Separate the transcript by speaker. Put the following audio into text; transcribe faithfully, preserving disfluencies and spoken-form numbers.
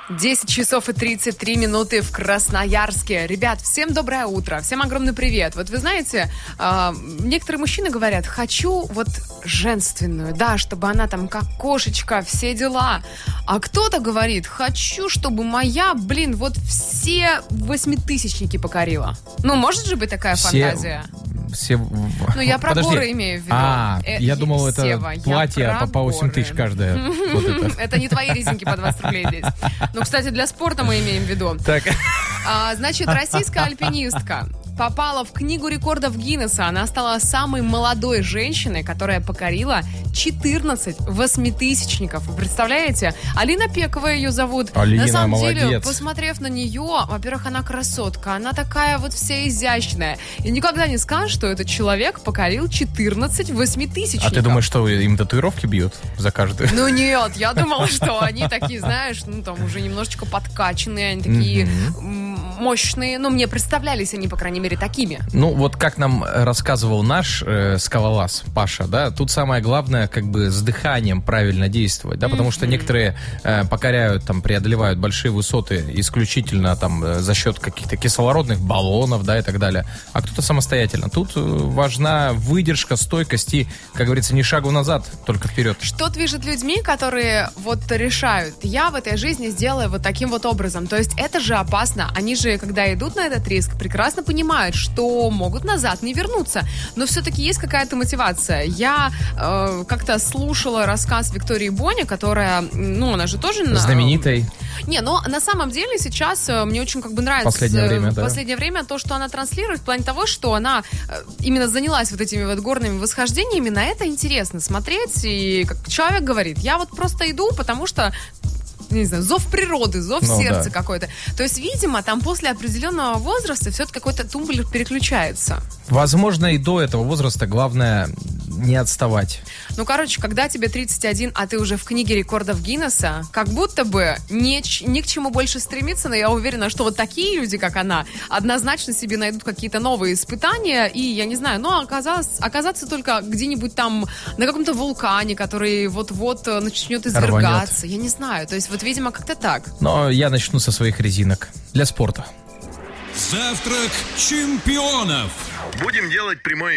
Speaker 1: десять часов и тридцать три минуты в Красноярске. Ребят, всем доброе утро, всем огромный привет. Вот вы знаете, э, некоторые мужчины говорят, хочу вот женственную, да, чтобы она там как кошечка, все дела. А кто-то говорит, хочу, чтобы моя, блин, вот все восьмитысячники покорила. Ну, может же быть такая
Speaker 2: все...
Speaker 1: фантазия?
Speaker 2: Все...
Speaker 1: Ну, я про
Speaker 2: Подожди.
Speaker 1: горы имею в виду.
Speaker 2: А,
Speaker 1: э,
Speaker 2: я думал, это
Speaker 1: Сева,
Speaker 2: платье по, по восемь тысяч каждое. Вот это.
Speaker 1: Это не твои резинки по двадцать рублей здесь. Ну, кстати, для спорта мы имеем в виду.
Speaker 2: Так.
Speaker 1: А, значит, российская альпинистка попала в книгу рекордов Гиннесса. Она стала самой молодой женщиной, которая покорила четырнадцать восьмитысячников. Вы представляете? Алина Пекова ее зовут.
Speaker 2: Алина,
Speaker 1: на самом
Speaker 2: молодец.
Speaker 1: деле, посмотрев на нее, во-первых, она красотка, она такая вот вся изящная. И никогда не скажешь, что этот человек покорил четырнадцать восьмитысячников.
Speaker 2: А ты думаешь, что им татуировки бьют за каждую?
Speaker 1: Ну нет, я думала, что они такие, знаешь, ну там уже немножечко подкачанные, они такие mm-hmm. мощные. Ну, мне представлялись они, по крайней мере, такими.
Speaker 2: Ну, вот как нам рассказывал наш э, скалолаз Паша, да, тут самое главное, как бы с дыханием правильно действовать, да, потому mm-hmm. что некоторые э, покоряют, там, преодолевают большие высоты исключительно там э, за счет каких-то кислородных баллонов, да, и так далее, а кто-то самостоятельно. Тут э, важна выдержка, стойкость и, как говорится, не шагу назад, только вперед.
Speaker 1: Что движет людьми, которые вот решают, я в этой жизни сделаю вот таким вот образом, то есть это же опасно, они же, когда идут на этот риск, прекрасно понимают, что могут назад не вернуться. Но все-таки есть какая-то мотивация. Я э, как-то слушала рассказ Виктории Бони, которая, ну, она же тоже...
Speaker 2: Знаменитой.
Speaker 1: Не, но на самом деле сейчас э, мне очень как бы нравится...
Speaker 2: Последнее время,
Speaker 1: в
Speaker 2: да.
Speaker 1: последнее время то, что она транслирует, в плане того, что она э, именно занялась вот этими вот горными восхождениями. На это интересно смотреть. И как человек говорит, я вот просто иду, потому что не знаю, зов природы, зов
Speaker 2: ну,
Speaker 1: сердца
Speaker 2: да.
Speaker 1: какой-то. То есть, видимо, там после определенного возраста все-таки какой-то тумблер переключается.
Speaker 2: Возможно, и до этого возраста главное не отставать.
Speaker 1: Ну, короче, когда тебе тридцать один, а ты уже в книге рекордов Гиннесса, как будто бы ни, ни к чему больше стремиться, но я уверена, что вот такие люди, как она, однозначно себе найдут какие-то новые испытания, и, я не знаю, ну, оказаться, оказаться только где-нибудь там на каком-то вулкане, который вот-вот начнет извергаться. Рванет. Я не знаю, то есть вот, видимо, как-то так.
Speaker 2: Но я начну со своих резинок. Для спорта.
Speaker 3: Завтрак чемпионов.
Speaker 4: Будем делать прямой